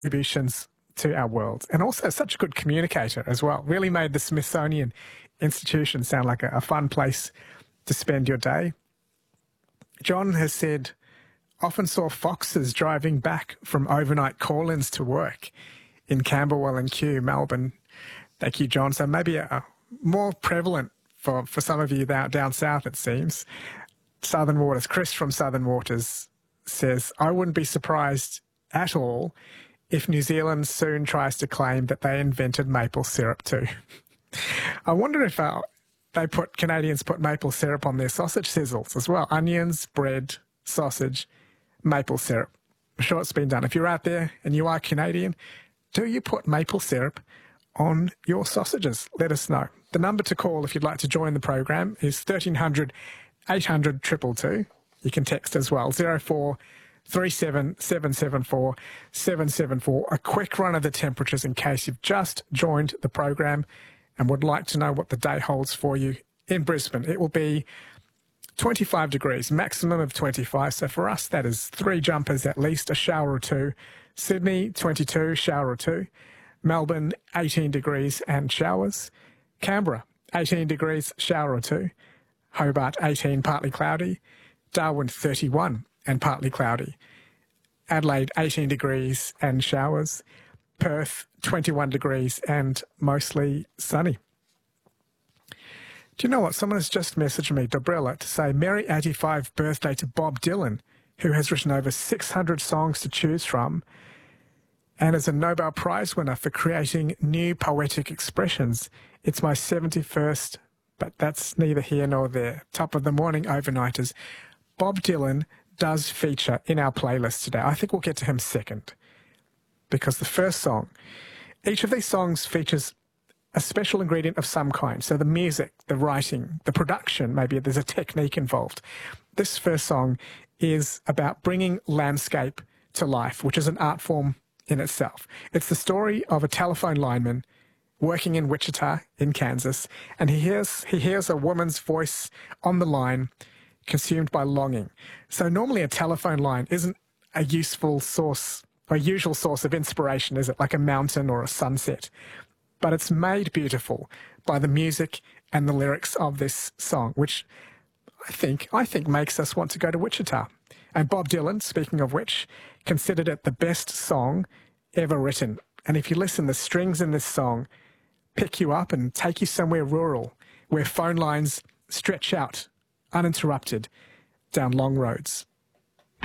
contributions to our world, and also such a good communicator as well. Really made the Smithsonian Institution sound like a fun place to spend your day. John has said, often saw foxes driving back from overnight call-ins to work in Camberwell and Kew, Melbourne. Thank you, John. So maybe a more prevalent for some of you down south, it seems. Southern Waters, Chris from Southern Waters says, I wouldn't be surprised at all if New Zealand soon tries to claim that they invented maple syrup too. I wonder if Canadians put maple syrup on their sausage sizzles as well. Onions, bread, sausage, maple syrup. I'm sure it's been done. If you're out there and you are Canadian, do you put maple syrup on your sausages? Let us know. The number to call if you'd like to join the program is 1300 800 222. You can text as well, 0437 774 774. A quick run of the temperatures in case you've just joined the program and would like to know what the day holds for you in Brisbane. It will be 25 degrees, maximum of 25. So for us, that is 3 jumpers at least, a shower or two. Sydney, 22, shower or two. Melbourne, 18 degrees and showers. Canberra, 18 degrees, shower or two. Hobart, 18, partly cloudy. Darwin, 31 and partly cloudy. Adelaide, 18 degrees and showers. Perth, 21 degrees and mostly sunny. Do you know what? Someone has just messaged me, Dobrella, to say Merry 85th birthday to Bob Dylan, who has written over 600 songs to choose from and is a Nobel Prize winner for creating new poetic expressions. It's my 71st, but that's neither here nor there. Top of the morning, overnighters. Bob Dylan does feature in our playlist today. I think we'll get to him second, because the first song, each of these songs features a special ingredient of some kind. So the music, the writing, the production, maybe there's a technique involved. This first song is about bringing landscape to life, which is an art form in itself. It's the story of a telephone lineman working in Wichita in Kansas, and he hears a woman's voice on the line, consumed by longing. So normally a telephone line isn't a useful source, a usual source of inspiration, is it? Like a mountain or a sunset. But it's made beautiful by the music and the lyrics of this song, which I think makes us want to go to Wichita. And Bob Dylan, speaking of which, considered it the best song ever written. And if you listen, the strings in this song pick you up and take you somewhere rural, where phone lines stretch out uninterrupted down long roads.